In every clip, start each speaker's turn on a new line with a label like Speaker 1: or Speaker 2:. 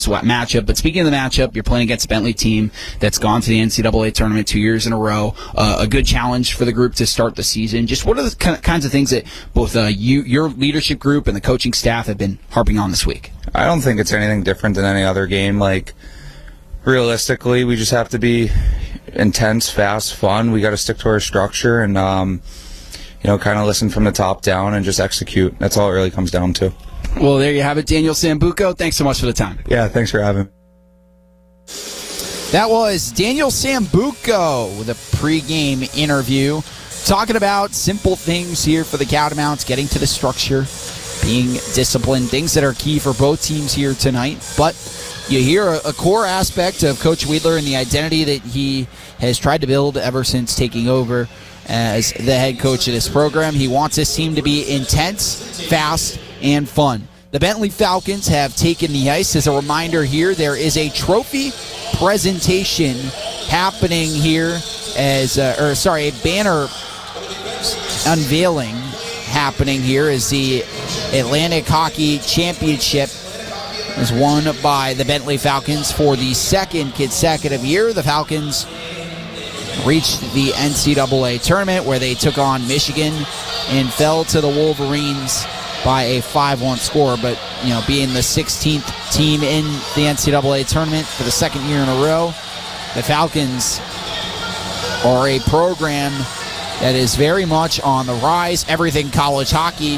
Speaker 1: matchup. But speaking of the matchup, you're playing against a Bentley team that's gone to the NCAA tournament 2 years in a row. A good challenge for the group to start the season. Just what are the kinds of things that both your leadership group and the coaching staff have been harping on this week?
Speaker 2: I don't think it's anything different than any other game. Like, realistically, we just have to be intense, fast, fun. We got to stick to our structure and, kind of listen from the top down and just execute. That's all it really comes down to.
Speaker 1: Well, there you have it, Daniel Sambuco. Thanks so much for the time.
Speaker 2: Yeah, thanks for having me.
Speaker 3: That was Daniel Sambuco with a pregame interview talking about simple things here for the Catamounts, getting to the structure, being disciplined, things that are key for both teams here tonight. But you hear a core aspect of Coach Weidler and the identity that he has tried to build ever since taking over as the head coach of this program. He wants this team to be intense, fast, and fun. The Bentley Falcons have taken the ice. As a reminder here, there is a trophy presentation happening here a banner unveiling happening here as the Atlantic Hockey Championship is won by the Bentley Falcons for the second consecutive year. The Falcons reached the NCAA tournament where they took on Michigan and fell to the Wolverines by a 5-1 score. But, being the 16th team in the NCAA tournament for the second year in a row, the Falcons are a program that is very much on the rise. Everything College Hockey,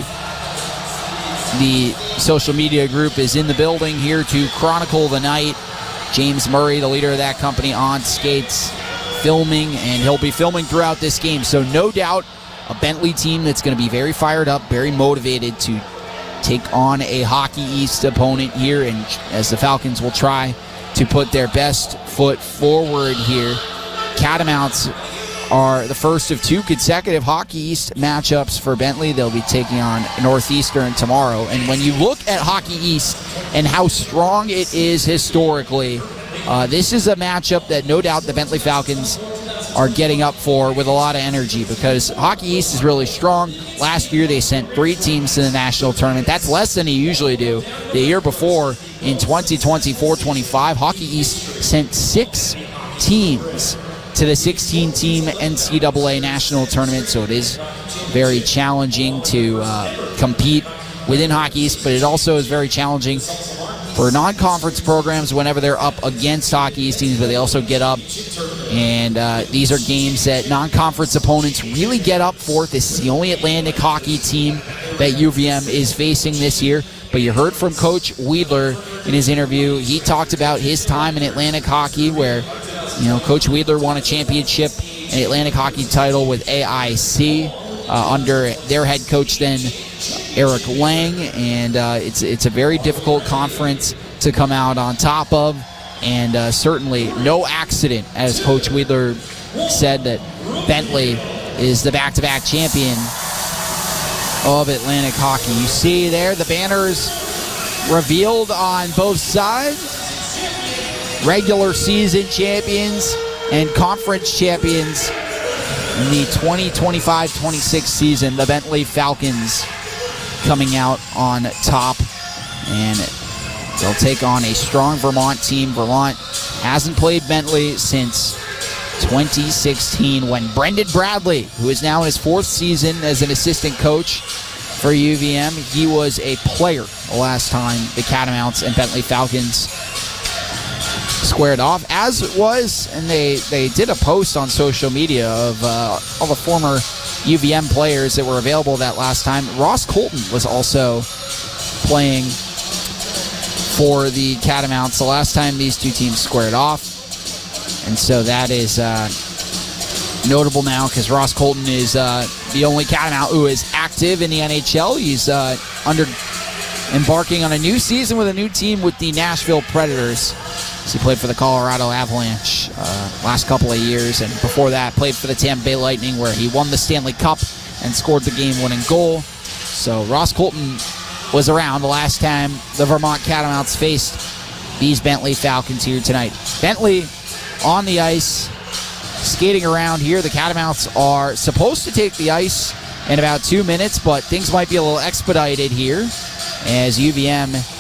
Speaker 3: the social media group, is in the building here to chronicle the night. James Murray, the leader of that company, on skates, filming, and he'll be filming throughout this game. So no doubt a Bentley team that's going to be very fired up, very motivated to take on a Hockey East opponent here, and as the Falcons will try to put their best foot forward here. Catamounts are the first of 2 consecutive Hockey East matchups for Bentley. They'll be taking on Northeastern tomorrow. And when you look at Hockey East and how strong it is historically, this is a matchup that no doubt the Bentley Falcons are getting up for with a lot of energy, because Hockey East is really strong. Last year they sent 3 teams to the national tournament. That's less than they usually do. The year before, in 2024-25, Hockey East sent 6 teams to the 16-team NCAA national tournament, so it is very challenging to compete within Hockey East, but it also is very challenging for non-conference programs whenever they're up against Hockey East teams, but they also get up, and these are games that non-conference opponents really get up for. This is the only Atlantic hockey team that UVM is facing this year, but you heard from Coach Weidler in his interview. He talked about his time in Atlantic hockey where Coach Weidler won a championship, an Atlantic hockey title with AIC under their head coach then, Eric Lang, and it's a very difficult conference to come out on top of, and certainly no accident, as Coach Weidler said, that Bentley is the back-to-back champion of Atlantic hockey. You see there the banners revealed on both sides. Regular season champions and conference champions in the 2025-26 season. The Bentley Falcons coming out on top, and they'll take on a strong Vermont team. Vermont hasn't played Bentley since 2016 when Brendan Bradley, who is now in his 4th season as an assistant coach for UVM, he was a player the last time the Catamounts and Bentley Falcons squared off, as was, and they did a post on social media of all the former UVM players that were available that last time. Ross Colton was also playing for the Catamounts the last time these 2 teams squared off, and so that is notable now because Ross Colton is the only Catamount who is active in the NHL. He's embarking on a new season with a new team with the Nashville Predators. So he played for the Colorado Avalanche last couple of years, and before that played for the Tampa Bay Lightning, where he won the Stanley Cup and scored the game-winning goal. So Ross Colton was around the last time the Vermont Catamounts faced these Bentley Falcons here tonight. Bentley on the ice, skating around here. The Catamounts are supposed to take the ice in about 2 minutes, but things might be a little expedited here as UVM